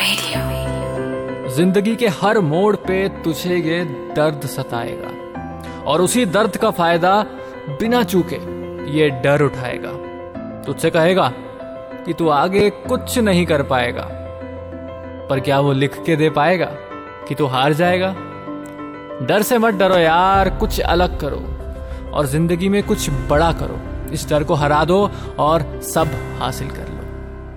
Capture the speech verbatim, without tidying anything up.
Radio। जिंदगी के हर मोड़ पे तुझे ये दर्द सताएगा और उसी दर्द का फायदा बिना चूके ये डर उठाएगा। तुझसे कहेगा कि तू आगे कुछ नहीं कर पाएगा, पर क्या वो लिख के दे पाएगा कि तू हार जाएगा? डर से मत डरो यार, कुछ अलग करो और जिंदगी में कुछ बड़ा करो। इस डर को हरा दो और सब हासिल कर लो।